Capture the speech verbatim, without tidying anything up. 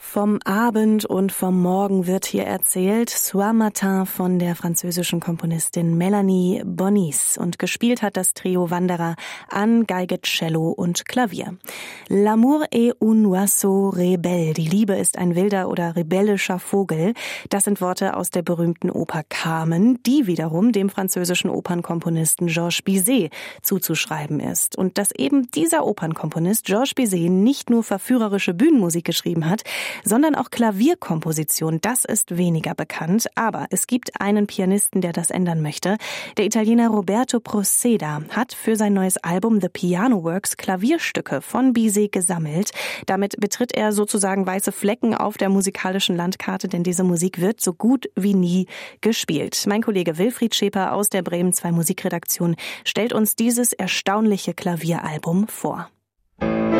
Vom Abend und vom Morgen wird hier erzählt. Soir Matin von der französischen Komponistin Mélanie Bonis. Und gespielt hat das Trio Wanderer an Geige, Cello und Klavier. L'amour est un oiseau rebelle. Die Liebe ist ein wilder oder rebellischer Vogel. Das sind Worte aus der berühmten Oper Carmen, die wiederum dem französischen Opernkomponisten Georges Bizet zuzuschreiben ist. Und dass eben dieser Opernkomponist Georges Bizet nicht nur verführerische Bühnenmusik geschrieben hat, sondern auch Klavierkomposition, das ist weniger bekannt. Aber es gibt einen Pianisten, der das ändern möchte. Der Italiener Roberto Proceda hat für sein neues Album The Piano Works Klavierstücke von Bizet gesammelt. Damit betritt er sozusagen weiße Flecken auf der musikalischen Landkarte, denn diese Musik wird so gut wie nie gespielt. Mein Kollege Wilfried Scheper aus der Bremen zwei Musikredaktion stellt uns dieses erstaunliche Klavieralbum vor.